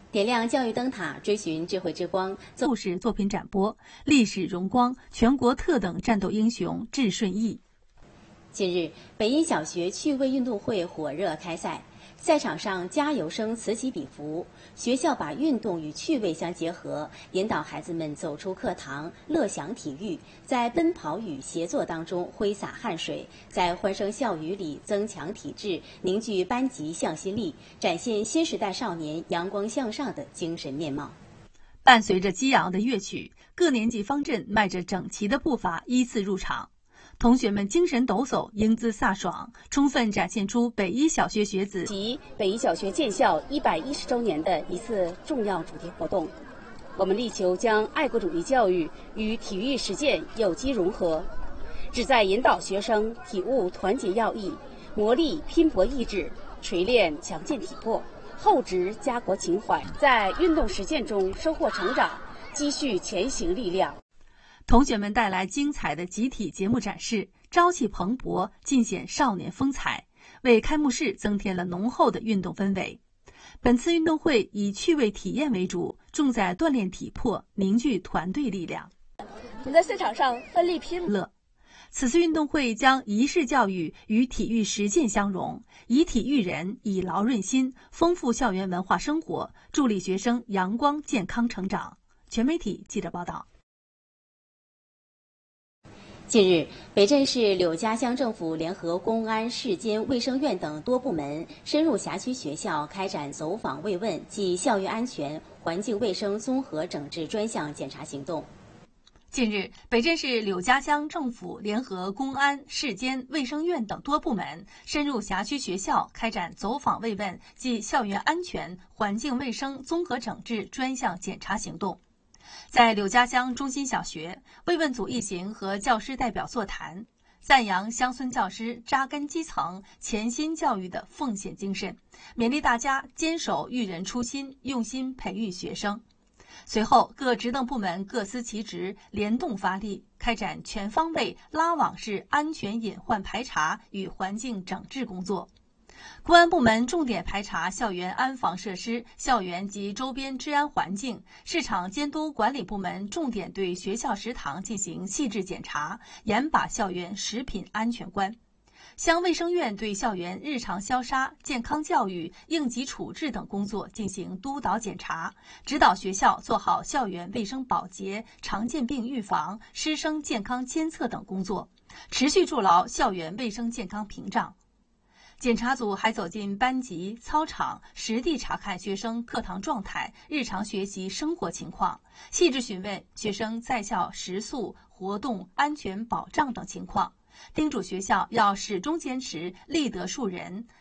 点亮教育灯塔，追寻智慧之光。 故事作品展播：历史荣光，全国特等战斗英雄智顺义。 近日，北一小学趣味运动会火热开赛，赛场上加油声此起彼伏。学校把运动与趣味相结合，引导孩子们走出课堂，乐享体育，在奔跑与协作当中挥洒汗水，在欢声笑语里增强体质，凝聚班级向心力，展现新时代少年阳光向上的精神面貌。 伴随着激昂的乐曲，各年级方阵迈着整齐的步伐依次入场。同学们精神抖擞，英姿飒爽，充分展现出北一小学学子及北一小学建校110周年的一次重要主题活动。我们力求将爱国主义教育与体育实践有机融合，旨在引导学生体悟团结要义，磨砺拼搏意志，锤炼强健体魄，厚植家国情怀，在运动实践中收获成长，积蓄前行力量。 同学们带来精彩的集体节目展示，朝气蓬勃，尽显少年风采，为开幕式增添了浓厚的运动氛围。本次运动会以趣味体验为主，重在锻炼体魄，凝聚团队力量。 我们在赛场上奋力拼乐。此次运动会将仪式教育与体育实践相融，以体育人，以劳润心，丰富校园文化生活，助力学生阳光健康成长。全媒体记者报道。 近日，北镇市柳家乡政府联合公安、市监、卫生院等多部门深入辖区学校开展走访慰问暨校园安全、环境卫生综合整治专项检查行动。 近日，北镇市柳家乡政府联合公安、市监、卫生院等多部门深入辖区学校开展走访慰问暨校园安全、环境卫生综合整治专项检查行动。在柳家乡中心小学，慰问组一行和教师代表座谈，赞扬乡村教师扎根基层、潜心教育的奉献精神，勉励大家坚守育人初心，用心培育学生。随后，各职能部门各司其职，联动发力，开展全方位拉网式安全隐患排查与环境整治工作。公安部门重点排查校园安防设施、校园及周边治安环境；市场监督管理部门重点对学校食堂进行细致检查，严把校园食品安全关；乡卫生院对校园日常消杀、健康教育、应急处置等工作进行督导检查，指导学校做好校园卫生保洁、常见病预防、师生健康监测等工作，持续筑牢校园卫生健康屏障。检查组还走进班级、操场，实地查看学生课堂状态、日常学习生活情况，细致询问学生在校食宿、活动、安全保障等情况，叮嘱学校要始终坚持立德树人、